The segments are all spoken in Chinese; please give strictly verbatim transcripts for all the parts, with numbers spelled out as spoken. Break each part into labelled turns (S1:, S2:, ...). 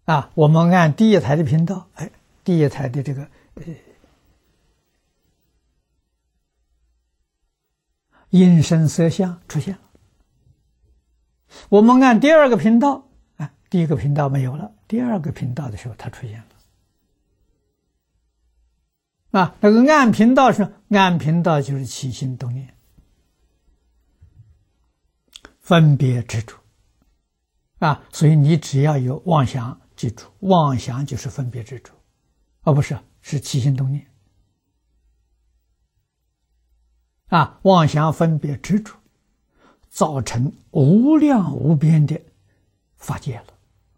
S1: 啊，我们按第一台的频道，哎，第一台的这个呃音声色相出现了。我们按第二个频道，啊，第一个频道没有了，第二个频道的时候它出现了。啊，那个按频道是按频道就是起心动念，分别执着。啊，所以你只要有妄想，记住，妄想就是分别执着，而不是是起心动念。啊，妄想分别执着，造成无量无边的法界了。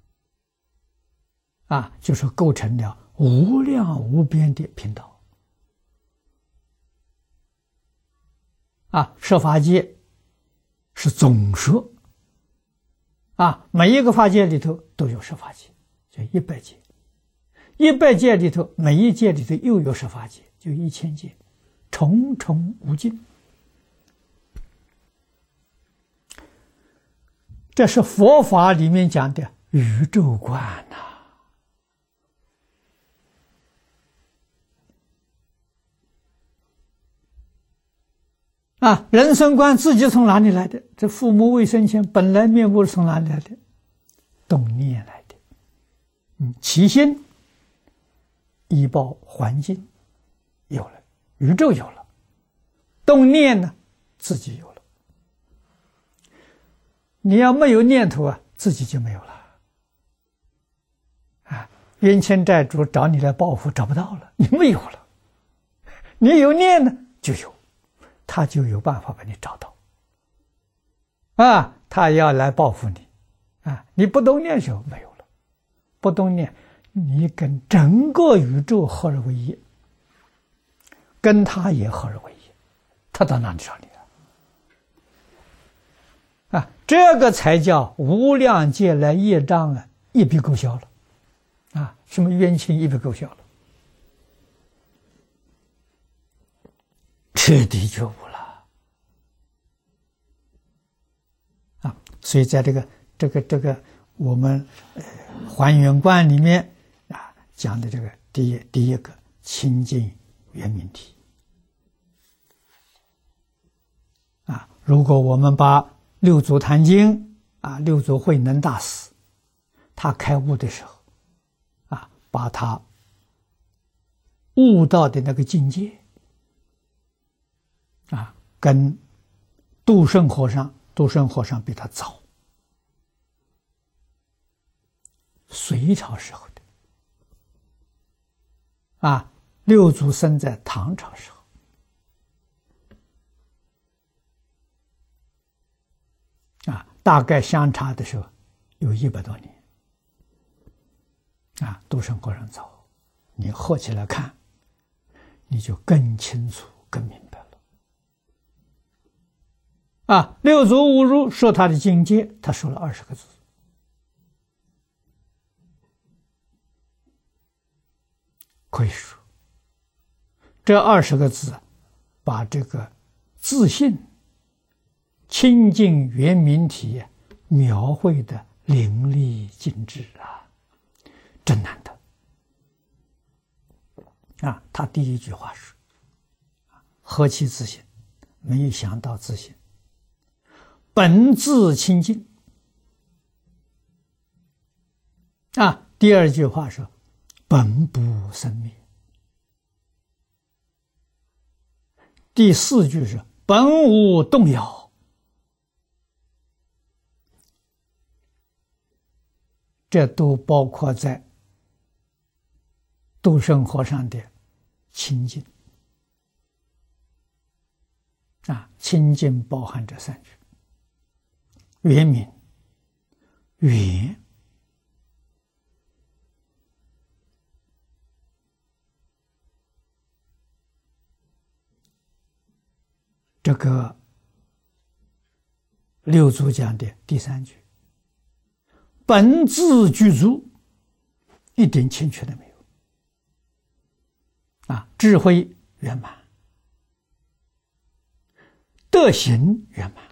S1: 啊，就是构成了无量无边的频道。啊，设法界是总说。啊，每一个法界里头都有设法界，就一百界；一百界里头，每一界里头又有设法界，就一千界，重重无尽。这是佛法里面讲的宇宙观呐、啊。啊，人生观自己从哪里来的？这父母未生前本来面目是从哪里来的？动念来的。嗯，起心依报环境有了，宇宙有了，动念呢，自己有了。你要没有念头啊，自己就没有了。啊，冤亲债主找你来报复，找不到了，你没有了。你有念呢，就有。他就有办法把你找到，啊，他要来报复你，啊，你不动念的时候没有了，不动念，你跟整个宇宙合而为一，跟他也合而为一，他到哪里找你啊？啊，这个才叫无量劫来业障啊，一笔勾销了，啊，什么冤亲一笔勾销了。彻底觉悟了啊！所以在这个这个这个我们呃还原观里面啊讲的这个第一第一个清净圆明体啊，如果我们把六祖坛经啊六祖慧能大师他开悟的时候啊，把他悟到的那个境界。啊，跟杜胜和尚，杜胜和尚比他早，隋朝时候的，啊，六祖生在唐朝时候，啊，大概相差的时候有一百多年，啊，杜胜和尚早，你合起来看，你就更清楚、更明白了。啊，六祖悟入说他的境界，他说了二十个字，可以说这二十个字把这个自信清净圆明体描绘的淋漓尽致啊，真难得啊！他第一句话是：何其自信！没有想到自信。本自清净啊，第二句话是本不生灭，第四句是本无动摇，这都包括在杜胜和尚的清净啊，清净包含这三句。圆明、圆、这个六祖讲的第三句，本自具足，一点欠缺都没有啊！智慧圆满，德行圆满。